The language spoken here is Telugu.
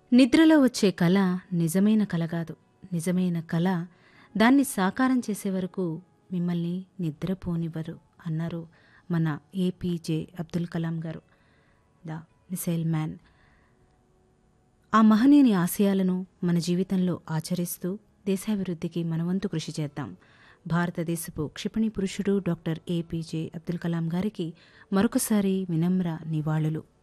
నిద్రలో వచ్చే కల నిజమైన కల కాదు. నిజమైన కల దాన్ని సాకారం చేసే వరకు మిమ్మల్ని నిద్రపోనివ్వరు అన్నారు మన ఏపీజే అబ్దుల్ కలాం గారు, ద మిసైల్ మ్యాన్. ఆ మహనీయుని ఆశయాలను మన జీవితంలో ఆచరిస్తూ దేశాభివృద్ధికి మనవంతు కృషి చేద్దాం. భారతదేశపు క్షిపణి పురుషుడు డాక్టర్ ఏపీజే అబ్దుల్ కలాం గారికి మరొకసారి వినమ్ర నివాళులు.